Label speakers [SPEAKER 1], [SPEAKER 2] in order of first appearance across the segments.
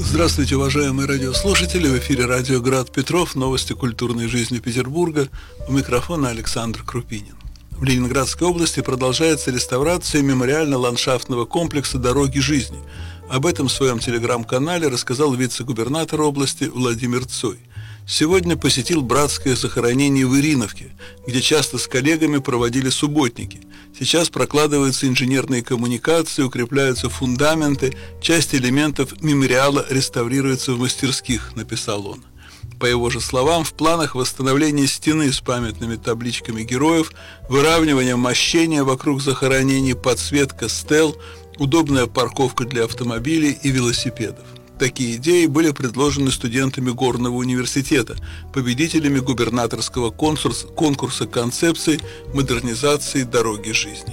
[SPEAKER 1] Здравствуйте, уважаемые радиослушатели! В эфире радио «Град Петров», новости культурной жизни Петербурга. У микрофона Александр Крупинин. В Ленинградской области продолжается реставрация мемориально-ландшафтного комплекса «Дороги жизни». Об этом в своем телеграм-канале рассказал вице-губернатор области Владимир Цой. Сегодня посетил братское захоронение в Ириновке, где часто с коллегами проводили субботники. Сейчас прокладываются инженерные коммуникации, укрепляются фундаменты, часть элементов мемориала реставрируется в мастерских, написал он. По его же словам, в планах восстановление стены с памятными табличками героев, выравнивание мощения вокруг захоронений, подсветка стел, удобная парковка для автомобилей и велосипедов. Такие идеи были предложены студентами Горного университета, победителями губернаторского конкурса концепций модернизации дороги жизни.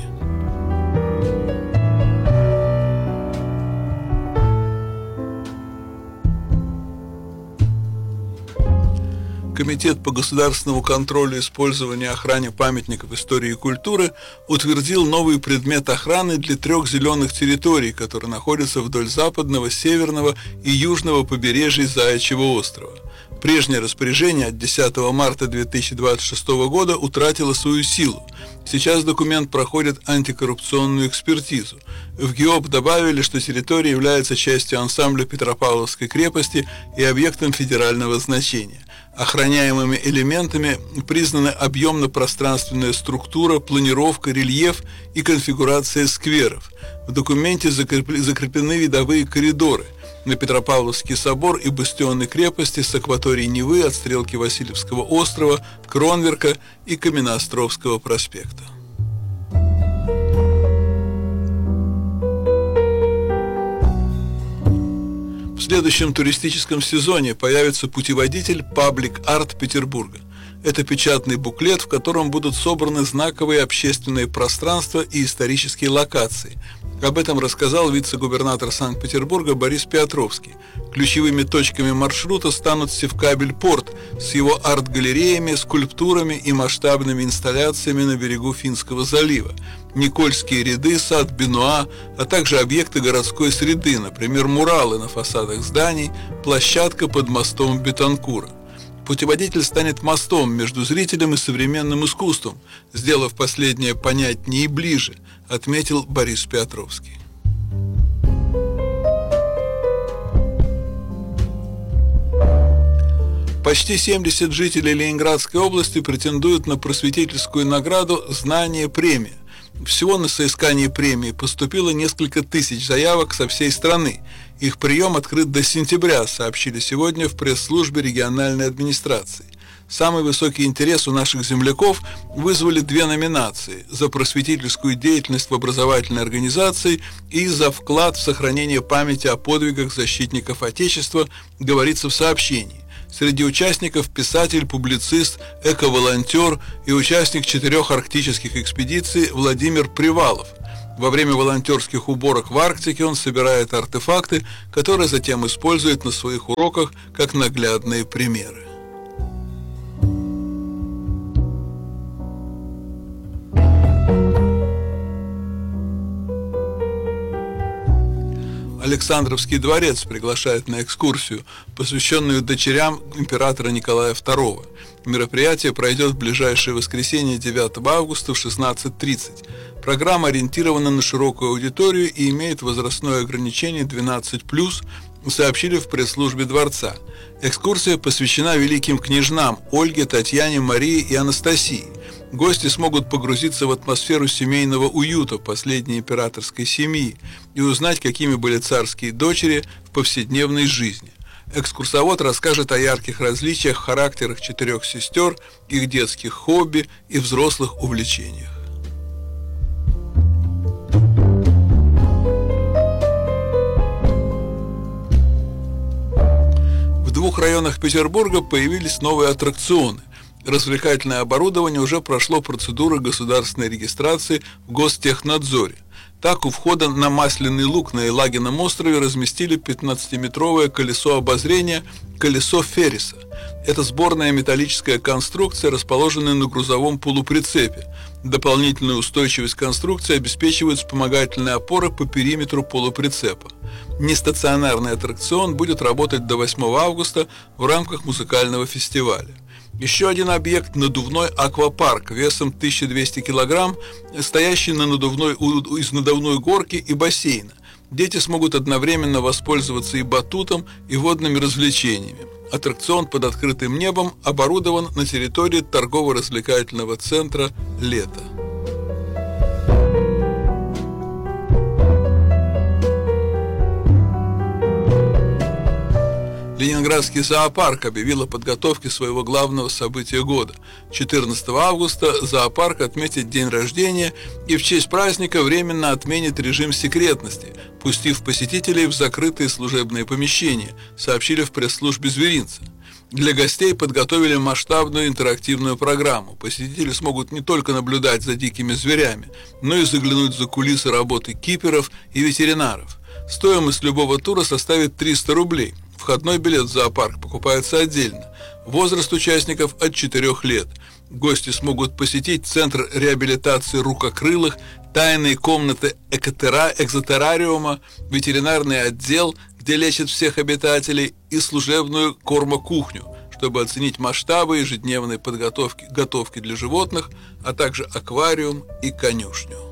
[SPEAKER 1] Комитет по государственному контролю использования и охране памятников истории и культуры утвердил новый предмет охраны для 3 зеленых территорий, которые находятся вдоль западного, северного и южного побережья Заячьего острова. Прежнее распоряжение от 10 марта 2026 года утратило свою силу. Сейчас документ проходит антикоррупционную экспертизу. В ГИОП добавили, что территория является частью ансамбля Петропавловской крепости и объектом федерального значения. Охраняемыми элементами признаны объемно-пространственная структура, планировка, рельеф и конфигурация скверов. В документе закреплены видовые коридоры на Петропавловский собор и бастионы крепости с акватории Невы от стрелки Васильевского острова, Кронверка и Каменноостровского проспекта. В следующем туристическом сезоне появится путеводитель «Паблик-арт Петербурга». Это печатный буклет, в котором будут собраны знаковые общественные пространства и исторические локации. Об этом рассказал вице-губернатор Санкт-Петербурга Борис Петровский. Ключевыми точками маршрута станут Севкабель-порт с его арт-галереями, скульптурами и масштабными инсталляциями на берегу Финского залива, Никольские ряды, сад Бенуа, а также объекты городской среды, например, муралы на фасадах зданий, площадка под мостом Бетанкура. Путеводитель станет мостом между зрителем и современным искусством, сделав последнее понятнее и ближе, отметил Борис Петровский. Почти 70 жителей Ленинградской области претендуют на просветительскую награду «Знание-премия». Всего на соискание премии поступило несколько тысяч заявок со всей страны. Их прием открыт до сентября, сообщили сегодня в пресс-службе региональной администрации. Самый высокий интерес у наших земляков вызвали 2 номинации: за просветительскую деятельность в образовательной организации и за вклад в сохранение памяти о подвигах защитников Отечества, говорится в сообщении. Среди участников писатель, публицист, эко-волонтер и участник 4 арктических экспедиций Владимир Привалов. Во время волонтерских уборок в Арктике он собирает артефакты, которые затем использует на своих уроках как наглядные примеры. Александровский дворец приглашает на экскурсию, посвященную дочерям императора Николая II. Мероприятие пройдет в ближайшее воскресенье 9 августа в 16:30. Программа ориентирована на широкую аудиторию и имеет возрастное ограничение 12+, сообщили в пресс-службе дворца. Экскурсия посвящена великим княжнам Ольге, Татьяне, Марии и Анастасии. Гости смогут погрузиться в атмосферу семейного уюта последней императорской семьи и узнать, какими были царские дочери в повседневной жизни. Экскурсовод расскажет о ярких различиях в характерах 4 сестер, их детских хобби и взрослых увлечениях. В 2 районах Петербурга появились новые аттракционы. Развлекательное оборудование уже прошло процедуру государственной регистрации в Гостехнадзоре. Так, у входа на Масляный Луг на Елагином острове разместили 15-метровое колесо обозрения «Колесо Ферриса». Это сборная металлическая конструкция, расположенная на грузовом полуприцепе. Дополнительную устойчивость конструкции обеспечивают вспомогательные опоры по периметру полуприцепа. Нестационарный аттракцион будет работать до 8 августа в рамках музыкального фестиваля. Еще один объект – надувной аквапарк весом 1200 кг, стоящий из надувной горки и бассейна. Дети смогут одновременно воспользоваться и батутом, и водными развлечениями. Аттракцион под открытым небом оборудован на территории торгово-развлекательного центра «Лето». Ленинградский зоопарк объявил о подготовке своего главного события года. 14 августа зоопарк отметит день рождения и в честь праздника временно отменит режим секретности, пустив посетителей в закрытые служебные помещения, сообщили в пресс-службе зверинца. Для гостей подготовили масштабную интерактивную программу. Посетители смогут не только наблюдать за дикими зверями, но и заглянуть за кулисы работы киперов и ветеринаров. Стоимость любого тура составит 300 рублей. Входной билет в зоопарк покупается отдельно. Возраст участников от 4 лет. Гости смогут посетить центр реабилитации рукокрылых, тайные комнаты экзотеррариума, ветеринарный отдел, где лечат всех обитателей, и служебную кормокухню, чтобы оценить масштабы ежедневной готовки для животных, а также аквариум и конюшню.